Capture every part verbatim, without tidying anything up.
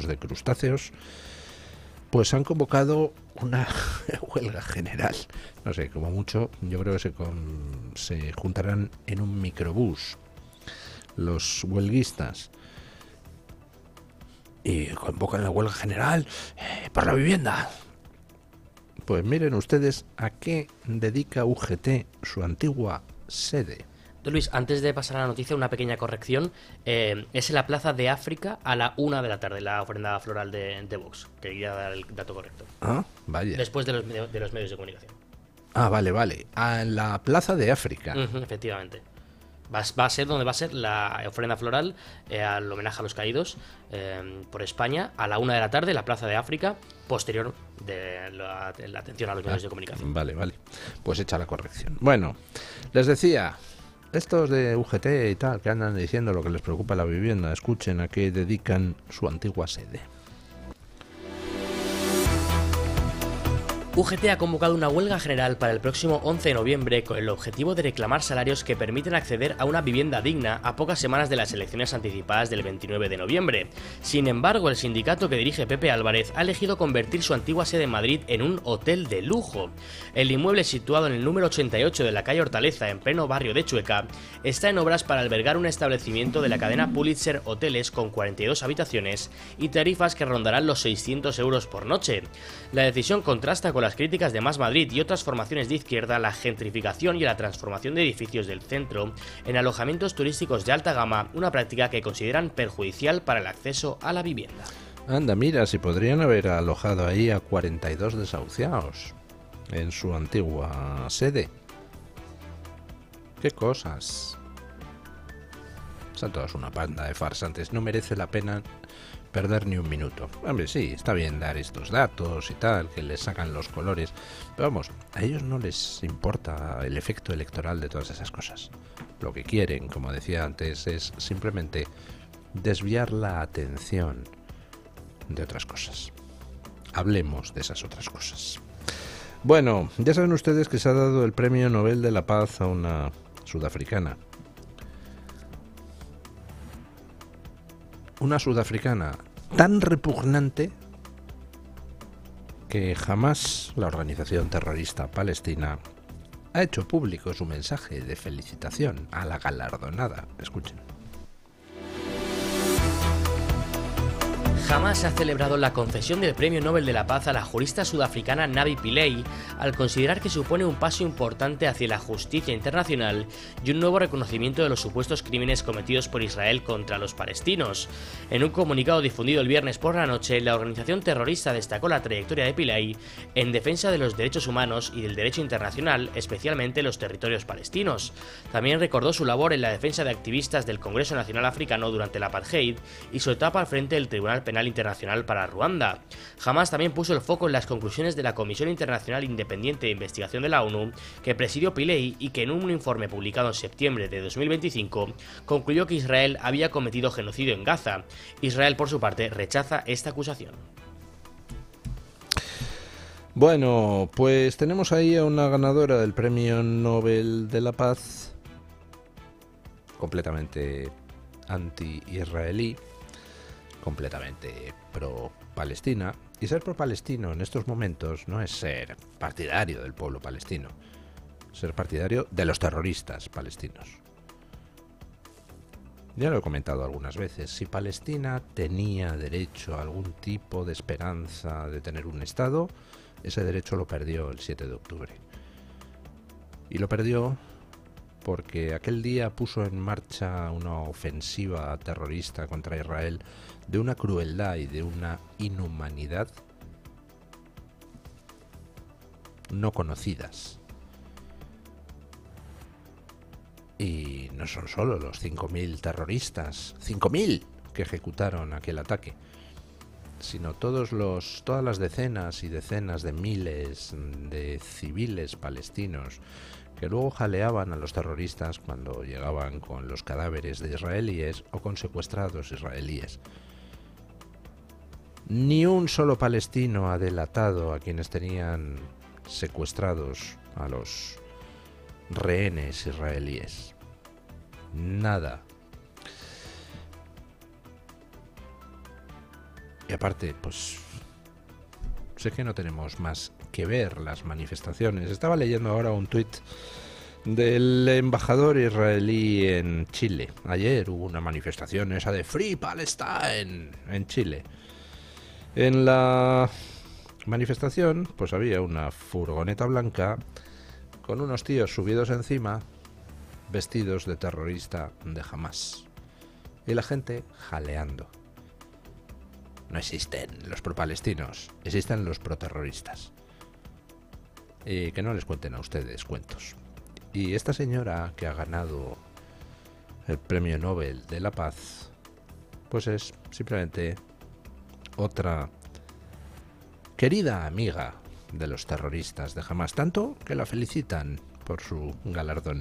de crustáceos, pues han convocado una huelga general. No sé, como mucho, yo creo que se, con, se juntarán en un microbús los huelguistas y convocan la huelga general eh, por la vivienda. Pues miren ustedes a qué dedica U G T su antigua sede. Don Luis, antes de pasar a la noticia, una pequeña corrección. Eh, es en la Plaza de África a la una de la tarde, la ofrenda floral de, de Vox. Quería dar el dato correcto. Ah, vaya. Después de los, de los medios de comunicación. Ah, vale, vale. A la Plaza de África. Uh-huh, efectivamente. Va, va a ser donde va a ser la ofrenda floral eh, al homenaje a los caídos eh, por España a la una de la tarde, la Plaza de África, posterior de la, la atención a los medios ah, de comunicación. Vale, vale. Pues hecha la corrección. Bueno, les decía... Estos de U G T y tal, que andan diciendo lo que les preocupa la vivienda, escuchen a qué dedican su antigua sede. U G T ha convocado una huelga general para el próximo once de noviembre con el objetivo de reclamar salarios que permiten acceder a una vivienda digna a pocas semanas de las elecciones anticipadas del veintinueve de noviembre. Sin embargo, el sindicato que dirige Pepe Álvarez ha elegido convertir su antigua sede en Madrid en un hotel de lujo. El inmueble, situado en el número ochenta y ocho de la calle Hortaleza, en pleno barrio de Chueca, está en obras para albergar un establecimiento de la cadena Pulitzer Hoteles con cuarenta y dos habitaciones y tarifas que rondarán los seiscientos euros por noche. La decisión contrasta con la las críticas de Más Madrid y otras formaciones de izquierda a la gentrificación y a la transformación de edificios del centro en alojamientos turísticos de alta gama, una práctica que consideran perjudicial para el acceso a la vivienda. Anda, mira, si podrían haber alojado ahí a cuarenta y dos desahuciados en su antigua sede. ¡Qué cosas! Son todas una panda de farsantes, no merece la pena perder ni un minuto. Hombre, sí, está bien dar estos datos y tal, que les sacan los colores, pero vamos, a ellos no les importa el efecto electoral de todas esas cosas. Lo que quieren, como decía antes, es simplemente desviar la atención de otras cosas. Hablemos de esas otras cosas. Bueno, ya saben ustedes que se ha dado el Premio Nobel de la Paz a una sudafricana. Una sudafricana tan repugnante que jamás la organización terrorista palestina ha hecho público su mensaje de felicitación a la galardonada. Escuchen. Jamás ha celebrado la concesión del Premio Nobel de la Paz a la jurista sudafricana Navi Pillay, al considerar que supone un paso importante hacia la justicia internacional y un nuevo reconocimiento de los supuestos crímenes cometidos por Israel contra los palestinos. En un comunicado difundido el viernes por la noche, la organización terrorista destacó la trayectoria de Pillay en defensa de los derechos humanos y del derecho internacional, especialmente los territorios palestinos. También recordó su labor en la defensa de activistas del Congreso Nacional Africano durante el apartheid y su etapa al frente del Tribunal Penal Internacional para Ruanda. Hamas también puso el foco en las conclusiones de la Comisión Internacional Independiente de Investigación de la ONU, que presidió Pillay y que en un informe publicado en septiembre de dos mil veinticinco concluyó que Israel había cometido genocidio en Gaza. Israel, por su parte, rechaza esta acusación. Bueno, pues tenemos ahí a una ganadora del Premio Nobel de la Paz, completamente anti-israelí, completamente pro-Palestina. Y ser pro-palestino en estos momentos no es ser partidario del pueblo palestino, ser partidario de los terroristas palestinos. Ya lo he comentado algunas veces, si Palestina tenía derecho a algún tipo de esperanza de tener un Estado, ese derecho lo perdió el siete de octubre. Y lo perdió porque aquel día puso en marcha una ofensiva terrorista contra Israel de una crueldad y de una inhumanidad no conocidas. Y no son solo los cinco mil terroristas, cinco mil que ejecutaron aquel ataque, sino todos los, todas las decenas y decenas de miles de civiles palestinos que luego jaleaban a los terroristas cuando llegaban con los cadáveres de israelíes o con secuestrados israelíes. Ni un solo palestino ha delatado a quienes tenían secuestrados a los rehenes israelíes. Nada. Y aparte, pues sé que no tenemos más que ver las manifestaciones. Estaba leyendo ahora un tuit del embajador israelí en Chile. Ayer hubo una manifestación, esa de Free Palestine, en Chile. En la manifestación, pues había una furgoneta blanca con unos tíos subidos encima, vestidos de terrorista de Hamás. Y la gente jaleando. No existen los pro-palestinos, existen los pro-terroristas. Y que no les cuenten a ustedes cuentos. Y esta señora que ha ganado el Premio Nobel de la Paz, pues es simplemente otra querida amiga de los terroristas de Hamás, tanto que la felicitan por su galardón.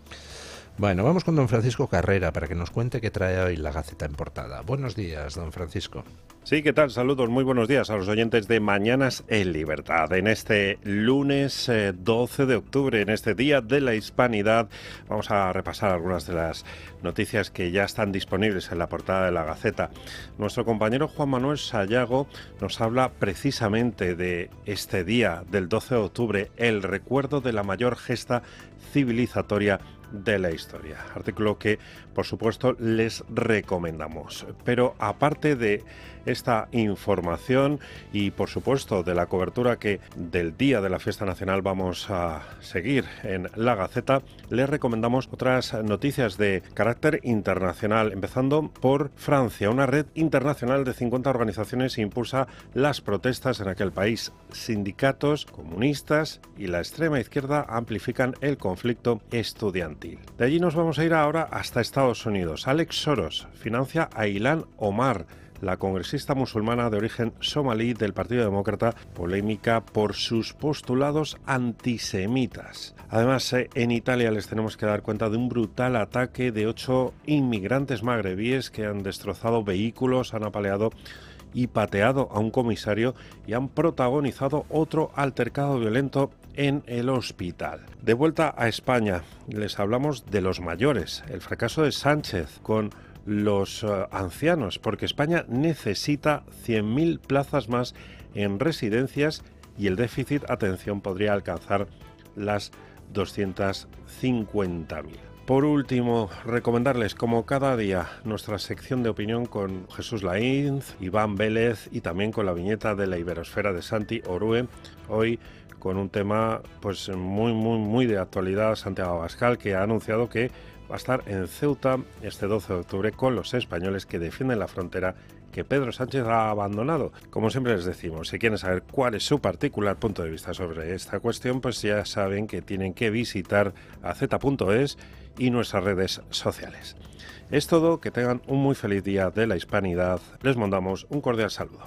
Bueno, vamos con don Francisco Carrera para que nos cuente qué trae hoy la Gaceta en portada. Buenos días, don Francisco. Sí, ¿qué tal? Saludos, muy buenos días a los oyentes de Mañanas en Libertad. En este lunes eh, doce de octubre, en este Día de la Hispanidad, vamos a repasar algunas de las noticias que ya están disponibles en la portada de la Gaceta. Nuestro compañero Juan Manuel Sayago nos habla precisamente de este día del doce de octubre, el recuerdo de la mayor gesta civilizatoria de la historia. Artículo que, por supuesto, les recomendamos. Pero aparte de esta información y, por supuesto, de la cobertura que del día de la fiesta nacional vamos a seguir en la Gaceta, les recomendamos otras noticias de carácter internacional, empezando por Francia. Una red internacional de cincuenta organizaciones impulsa las protestas en aquel país. Sindicatos, comunistas y la extrema izquierda amplifican el conflicto estudiantil. De allí nos vamos a ir ahora hasta Estados Unidos. Alex Soros financia a Ilhan Omar, la congresista musulmana de origen somalí del Partido Demócrata, polémica por sus postulados antisemitas. Además, eh, en Italia les tenemos que dar cuenta de un brutal ataque de ocho inmigrantes magrebíes que han destrozado vehículos, han apaleado y pateado a un comisario y han protagonizado otro altercado violento en el hospital. De vuelta a España, les hablamos de los mayores, el fracaso de Sánchez con los uh, ancianos, porque España necesita cien mil plazas más en residencias y el déficit, atención, podría alcanzar las doscientas cincuenta mil. Por último, recomendarles, como cada día, nuestra sección de opinión con Jesús Lainz, Iván Vélez y también con la viñeta de la Iberosfera de Santi Orue. Hoy con un tema pues muy, muy, muy de actualidad, Santiago Abascal, que ha anunciado que va a estar en Ceuta este doce de octubre con los españoles que defienden la frontera que Pedro Sánchez ha abandonado. Como siempre les decimos, si quieren saber cuál es su particular punto de vista sobre esta cuestión, pues ya saben que tienen que visitar azeta punto es y nuestras redes sociales. Es todo, que tengan un muy feliz día de la Hispanidad. Les mandamos un cordial saludo.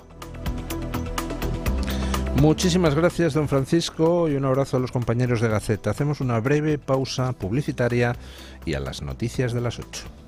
Muchísimas gracias, don Francisco, y un abrazo a los compañeros de Gaceta. Hacemos una breve pausa publicitaria y a las noticias de las ocho.